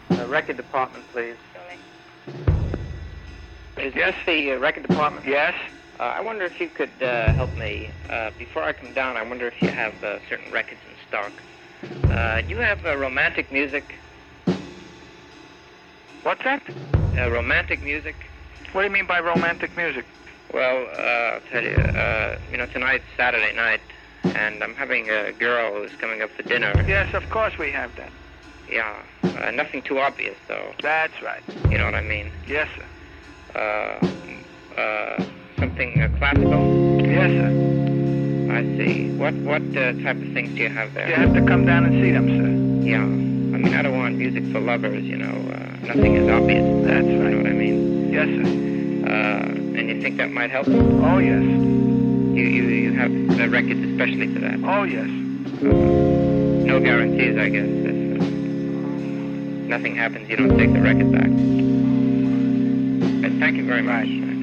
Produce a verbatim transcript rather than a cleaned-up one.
Uh, record department, please. Is this the uh, record department? Yes? Uh, I wonder if you could uh, help me. Uh, before I come down, I wonder if you have uh, certain records in stock. Uh, do you have uh, romantic music? What's that? Uh, romantic music? What do you mean by romantic music? Well, uh, I'll tell you, uh, you know, tonight's Saturday night, and I'm having a girl who's coming up for dinner. Yes, of course we have that. Yeah, uh, nothing too obvious, though. That's right. You know what I mean? Yes, sir. Uh, uh, something uh, classical? Yes, sir. I see. What what uh, type of things do you have there? You have to come down and see them, sir. Yeah. I mean, I don't want music for lovers, you know. Uh, nothing is obvious. That's right. You know what I mean? Yes, sir. Uh, and you think that might help? Oh, yes. You you, you have uh, records especially for that? Oh, yes. Uh, no guarantees, I guess. If uh, nothing happens, you don't take the record back. Uh, thank you very much. Right.